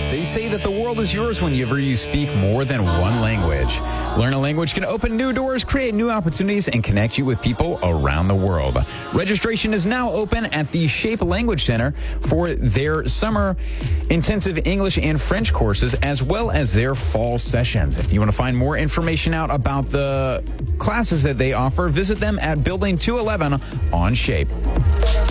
They say that the world is yours whenever you speak more than one language. Learn a language can open new doors, create new opportunities, and connect you with people around the world. Registration is now open at the Shape Language Center for their summer intensive English and French courses, as well as their fall sessions. If you want to find more information out about the classes that they offer, visit them at Building 211 on Shape.